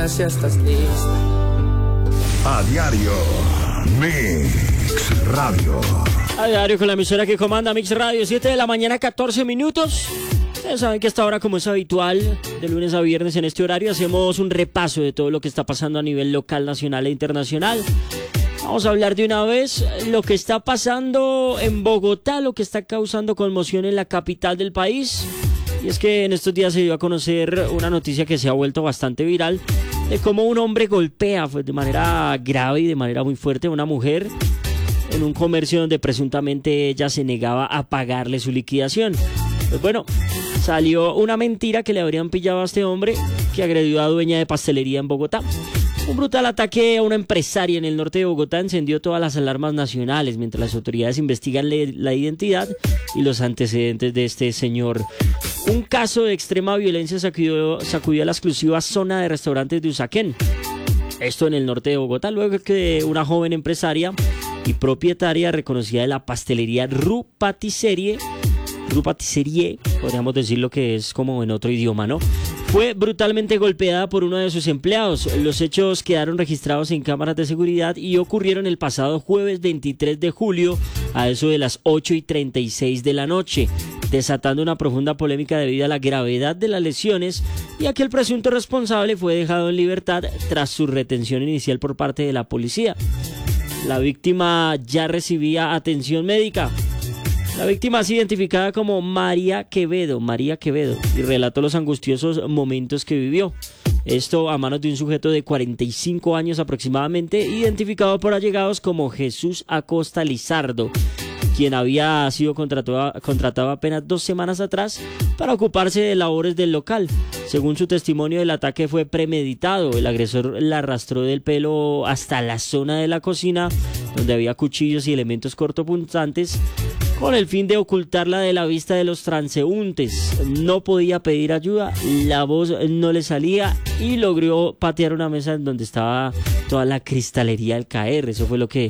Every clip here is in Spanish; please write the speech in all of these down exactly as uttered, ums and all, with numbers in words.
Si estás lista. A diario, Mix Radio. A diario con la emisora que comanda Mix Radio, siete de la mañana, catorce minutos. Ustedes saben que hasta ahora, como es habitual, de lunes a viernes en este horario, hacemos un repaso de todo lo que está pasando a nivel local, nacional e internacional. Vamos a hablar de una vez lo que está pasando en Bogotá, lo que está causando conmoción en la capital del país. Y es que en estos días se dio a conocer una noticia que se ha vuelto bastante viral, de cómo un hombre golpea pues, de manera grave y de manera muy fuerte a una mujer en un comercio donde presuntamente ella se negaba a pagarle su liquidación. Pues bueno, salió una mentira que le habrían pillado a este hombre que agredió a dueña de pastelería en Bogotá. Un brutal ataque a una empresaria en el norte de Bogotá encendió todas las alarmas nacionales mientras las autoridades investigan la identidad y los antecedentes de este señor. Un caso de extrema violencia sacudió, sacudió a la exclusiva zona de restaurantes de Usaquén. Esto en el norte de Bogotá, luego que una joven empresaria y propietaria reconocida de la pastelería Ru Patisserie, Ru Patisserie, podríamos decirlo que es como en otro idioma, ¿no? Fue brutalmente golpeada por uno de sus empleados. Los hechos quedaron registrados en cámaras de seguridad y ocurrieron el pasado jueves veintitrés de julio a eso de las ocho y treinta y seis de la noche, desatando una profunda polémica debido a la gravedad de las lesiones y a que el presunto responsable fue dejado en libertad tras su retención inicial por parte de la policía. La víctima ya recibía atención médica. La víctima es identificada como María Quevedo, María Quevedo, y relató los angustiosos momentos que vivió. Esto a manos de un sujeto de cuarenta y cinco años aproximadamente, identificado por allegados como Jesús Acosta Lizardo, quien había sido contratado, contratado apenas dos semanas atrás para ocuparse de labores del local. Según su testimonio, el ataque fue premeditado. El agresor la arrastró del pelo hasta la zona de la cocina, donde había cuchillos y elementos cortopunzantes, con el fin de ocultarla de la vista de los transeúntes. No podía pedir ayuda, la voz no le salía y logró patear una mesa en donde estaba toda la cristalería al caer. Eso fue lo que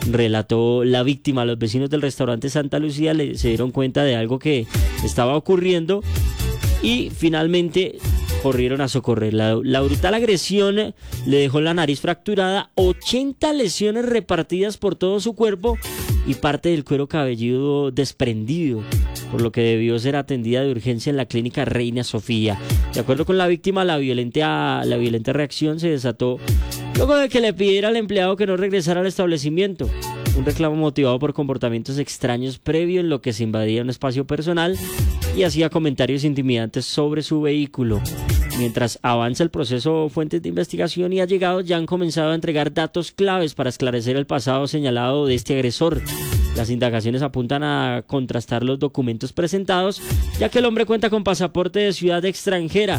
relató la víctima. Los vecinos del restaurante Santa Lucía le, se dieron cuenta de algo que estaba ocurriendo y finalmente corrieron a socorrer. La, la brutal agresión le dejó la nariz fracturada, ochenta lesiones repartidas por todo su cuerpo y parte del cuero cabelludo desprendido, por lo que debió ser atendida de urgencia en la clínica Reina Sofía. De acuerdo con la víctima, la violenta, la violenta reacción se desató luego de que le pidiera al empleado que no regresara al establecimiento. Un reclamo motivado por comportamientos extraños previo en lo que se invadía un espacio personal y hacía comentarios intimidantes sobre su vehículo. Mientras avanza el proceso, fuentes de investigación y allegados ya han comenzado a entregar datos claves para esclarecer el pasado señalado de este agresor. Las indagaciones apuntan a contrastar los documentos presentados, ya que el hombre cuenta con pasaporte de ciudad extranjera,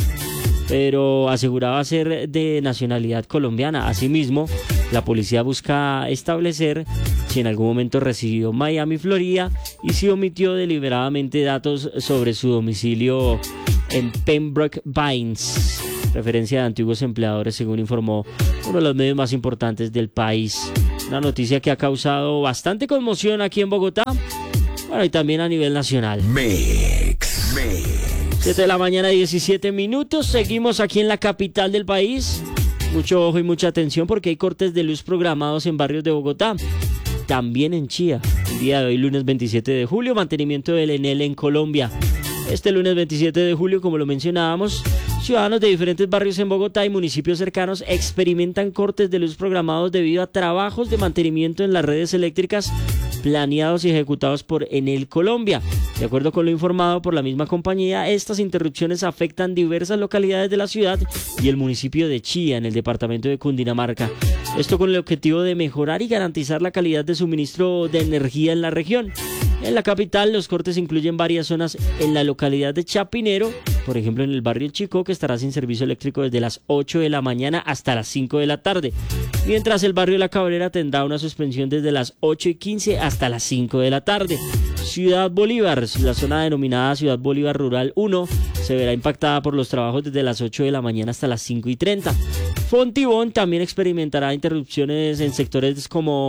pero aseguraba ser de nacionalidad colombiana. Asimismo, la policía busca establecer si en algún momento residió Miami, Florida, y si omitió deliberadamente datos sobre su domicilio en Pembroke Pines, referencia de antiguos empleadores, según informó uno de los medios más importantes del país. Una noticia que ha causado bastante conmoción aquí en Bogotá, bueno, y también a nivel nacional. Mix, Mix. siete de la mañana, diecisiete minutos. Seguimos aquí en la capital del país. Mucho ojo y mucha atención porque hay cortes de luz programados en barrios de Bogotá. También en Chía. El día de hoy, lunes veintisiete de julio, mantenimiento del ENEL en Colombia. Este lunes veintisiete de julio, como lo mencionábamos, ciudadanos de diferentes barrios en Bogotá y municipios cercanos experimentan cortes de luz programados debido a trabajos de mantenimiento en las redes eléctricas planeados y ejecutados por ENEL Colombia. De acuerdo con lo informado por la misma compañía, estas interrupciones afectan diversas localidades de la ciudad y el municipio de Chía, en el departamento de Cundinamarca. Esto con el objetivo de mejorar y garantizar la calidad de suministro de energía en la región. En la capital, los cortes incluyen varias zonas en la localidad de Chapinero, por ejemplo en el barrio El Chico, que estará sin servicio eléctrico desde las ocho de la mañana hasta las cinco de la tarde, mientras el barrio La Cabrera tendrá una suspensión desde las ocho y quince hasta las cinco de la tarde. Ciudad Bolívar, la zona denominada Ciudad Bolívar Rural uno, se verá impactada por los trabajos desde las ocho de la mañana hasta las cinco y treinta. Fontibón también experimentará interrupciones en sectores como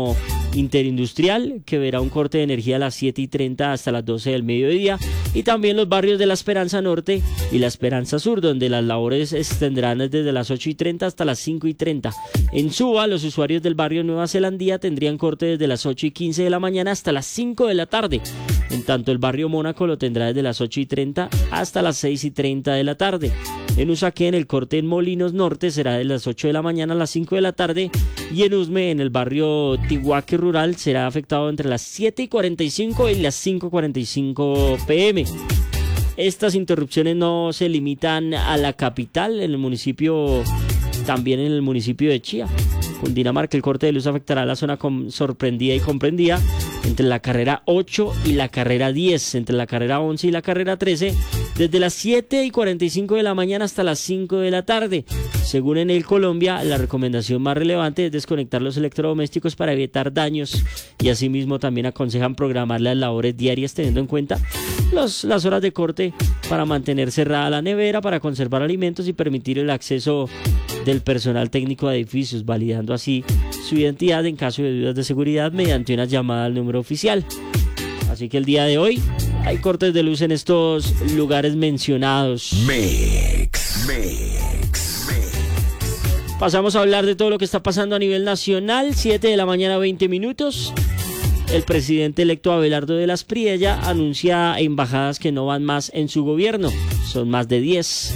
Interindustrial, que verá un corte de energía a las siete y treinta hasta las doce del mediodía, y también los barrios de La Esperanza Norte y La Esperanza Sur, donde las labores se extenderán desde las ocho y treinta hasta las cinco y treinta. En Suba, los usuarios del barrio Nueva Zelandía tendrían corte desde las ocho y quince de la mañana hasta las cinco de la tarde. En tanto, el barrio Mónaco lo tendrá desde las ocho y treinta hasta las seis y treinta de la tarde. En Usaquén, el corte en Molinos Norte será de las ocho de la mañana a las cinco de la tarde, y en Usme, en el barrio Tihuaque Rural, será afectado entre las siete y cuarenta y cinco y las cinco y cuarenta y cinco pm. Estas interrupciones no se limitan a la capital, en el municipio, también en el municipio de Chía, Cundinamarca. El corte de luz afectará a la zona com- sorprendida y comprendida entre la carrera ocho y la carrera diez, entre la carrera once y la carrera trece, desde las siete y cuarenta y cinco de la mañana hasta las cinco de la tarde. Según en el Colombia, la recomendación más relevante es desconectar los electrodomésticos para evitar daños, y asimismo también aconsejan programar las labores diarias teniendo en cuenta los, las horas de corte para mantener cerrada la nevera, para conservar alimentos y permitir el acceso del personal técnico a edificios, validando así su identidad en caso de dudas de seguridad mediante una llamada al número oficial. Así que el día de hoy hay cortes de luz en estos lugares mencionados. Mix, mix, mix. Pasamos a hablar de todo lo que está pasando a nivel nacional. siete de la mañana, veinte minutos. El presidente electo Abelardo de las Priella anuncia embajadas que no van más en su gobierno. Son más de diez.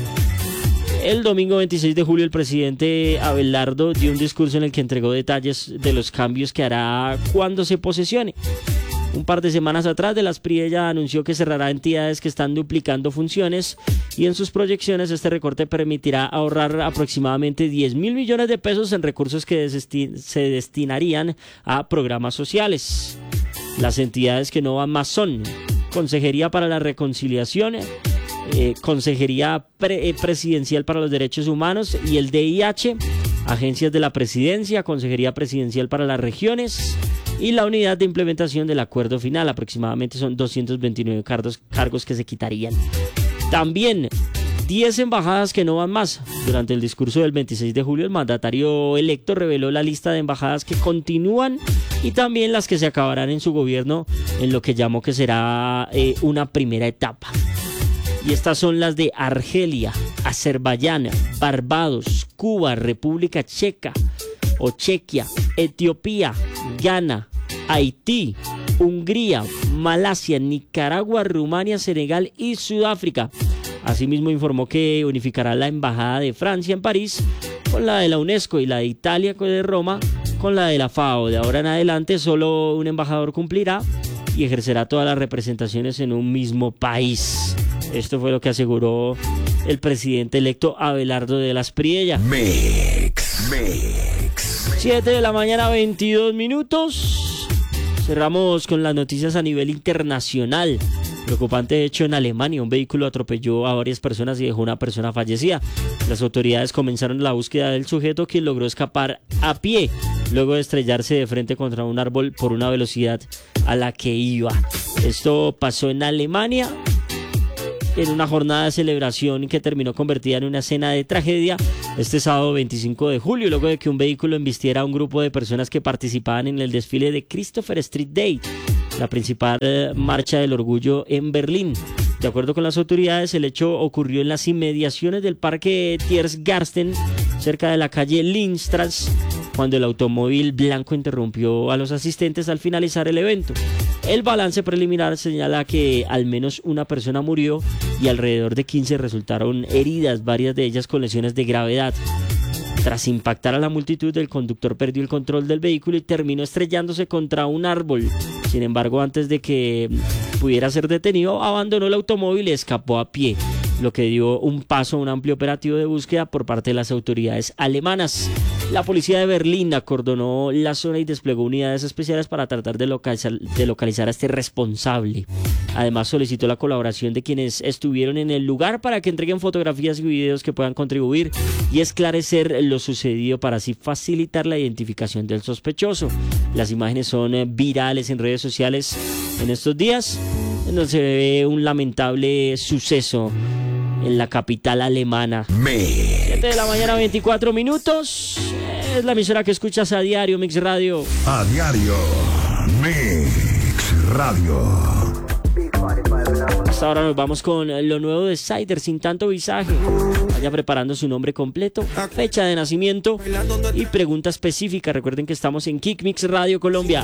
El domingo veintiséis de julio el presidente Abelardo dio un discurso en el que entregó detalles de los cambios que hará cuando se posesione. Un par de semanas atrás, de las Priella anunció que cerrará entidades que están duplicando funciones, y en sus proyecciones este recorte permitirá ahorrar aproximadamente diez mil millones de pesos en recursos que desesti- se destinarían a programas sociales. Las entidades que no van más son Consejería para la Reconciliación, eh, Consejería Pre- eh, Presidencial para los Derechos Humanos y el D I H, Agencias de la Presidencia, Consejería Presidencial para las Regiones y la Unidad de Implementación del Acuerdo Final. Aproximadamente son doscientos veintinueve cargos, cargos que se quitarían. También diez embajadas que no van más. Durante el discurso del veintiséis de julio, el mandatario electo reveló la lista de embajadas que continúan y también las que se acabarán en su gobierno, en lo que llamó que será eh, una primera etapa. Y estas son las de Argelia, Azerbaiyán, Barbados, Cuba, República Checa o Chequia, Etiopía, Ghana, Haití, Hungría, Malasia, Nicaragua, Rumania, Senegal y Sudáfrica. Asimismo informó que unificará la embajada de Francia en París con la de la UNESCO y la de Italia de Roma con la de la FAO. De ahora en adelante solo un embajador cumplirá y ejercerá todas las representaciones en un mismo país. Esto fue lo que aseguró el presidente electo Abelardo de las Priella. Mix, mix. siete de la mañana, veintidós minutos. Cerramos con las noticias a nivel internacional. Preocupante hecho en Alemania. Un vehículo atropelló a varias personas y dejó una persona fallecida. Las autoridades comenzaron la búsqueda del sujeto, quien logró escapar a pie luego de estrellarse de frente contra un árbol por una velocidad a la que iba. Esto pasó en Alemania, en una jornada de celebración que terminó convertida en una escena de tragedia este sábado veinticinco de julio, luego de que un vehículo embistiera a un grupo de personas que participaban en el desfile de Christopher Street Day, la principal eh, marcha del orgullo en Berlín. De acuerdo con las autoridades, el hecho ocurrió en las inmediaciones del parque Tiergarten, cerca de la calle Lindstrasse, cuando el automóvil blanco interrumpió a los asistentes al finalizar el evento. El balance preliminar señala que al menos una persona murió y alrededor de quince resultaron heridas, varias de ellas con lesiones de gravedad. Tras impactar a la multitud, el conductor perdió el control del vehículo y terminó estrellándose contra un árbol. Sin embargo, antes de que pudiera ser detenido, abandonó el automóvil y escapó a pie, lo que dio un paso a un amplio operativo de búsqueda por parte de las autoridades alemanas. La policía de Berlín acordonó la zona y desplegó unidades especiales para tratar de localizar, de localizar a este responsable. Además, solicitó la colaboración de quienes estuvieron en el lugar para que entreguen fotografías y videos que puedan contribuir y esclarecer lo sucedido para así facilitar la identificación del sospechoso. Las imágenes son eh, virales en redes sociales en estos días, en donde se ve un lamentable suceso en la capital alemana. Mix. siete de la mañana, veinticuatro minutos. Es la emisora que escuchas a diario, Mix Radio. A diario, Mix Radio. Hasta ahora nos vamos con lo nuevo de Sider, Sin Tanto Visaje. Vaya preparando su nombre completo, fecha de nacimiento y pregunta específica. Recuerden que estamos en Kick Mix Radio Colombia.